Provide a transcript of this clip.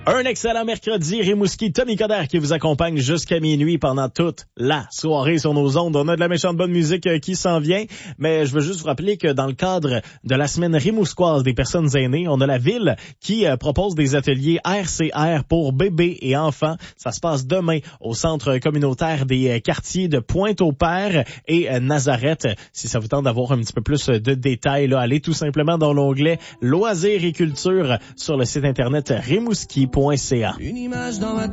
Un excellent mercredi, Rimouski, Tommy Coderre qui vous accompagne jusqu'à minuit pendant toute la soirée sur nos ondes. On a de la méchante bonne musique qui s'en vient, mais je veux juste vous rappeler que dans le cadre de la semaine rimousquoise des personnes aînées, on a la ville qui propose des ateliers RCR pour bébés et enfants. Ça se passe demain au centre communautaire des quartiers de Pointe-au-Père et Nazareth. Si ça vous tente d'avoir un petit peu plus de détails, là, allez tout simplement dans l'onglet Loisirs et culture sur le site internet rimouski.ca. Une image dans ma